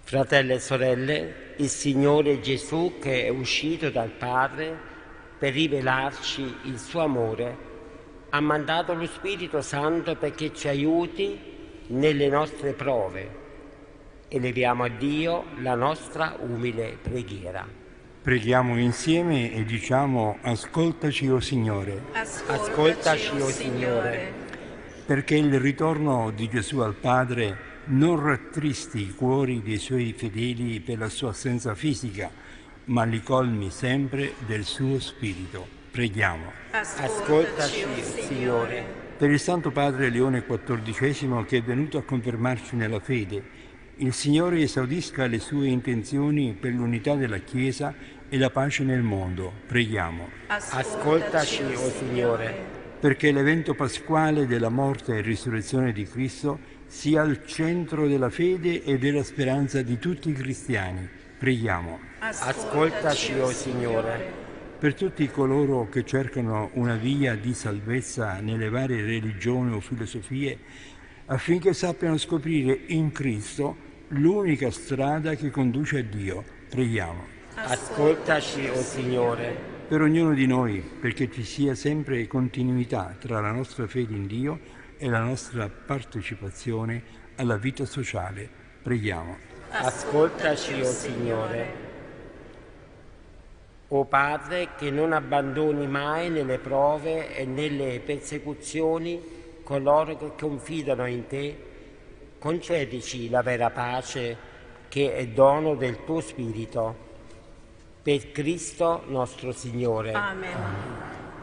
Fratelli e sorelle, il Signore Gesù, che è uscito dal Padre per rivelarci il suo amore, ha mandato lo Spirito Santo perché ci aiuti nelle nostre prove. Eleviamo a Dio la nostra umile preghiera. Preghiamo insieme e diciamo: ascoltaci, o Signore. Ascoltaci, o Signore. Perché il ritorno di Gesù al Padre non rattristi i cuori dei suoi fedeli per la sua assenza fisica, ma li colmi sempre del suo Spirito. Preghiamo. Ascoltaci, o Signore. Per il Santo Padre Leone XIV, che è venuto a confermarci nella fede, il Signore esaudisca le sue intenzioni per l'unità della Chiesa e la pace nel mondo. Preghiamo. Ascoltaci, o Signore. Perché l'evento pasquale della morte e risurrezione di Cristo sia al centro della fede e della speranza di tutti i cristiani. Preghiamo. Ascoltaci, o Signore. Per tutti coloro che cercano una via di salvezza nelle varie religioni o filosofie, affinché sappiano scoprire in Cristo l'unica strada che conduce a Dio. Preghiamo. Ascoltaci, o Signore. Per ognuno di noi, perché ci sia sempre continuità tra la nostra fede in Dio e la nostra partecipazione alla vita sociale. Preghiamo. Ascoltaci, o Signore. O Padre, che non abbandoni mai nelle prove e nelle persecuzioni coloro che confidano in Te, concedici la vera pace che è dono del Tuo Spirito. Per Cristo nostro Signore. Amen.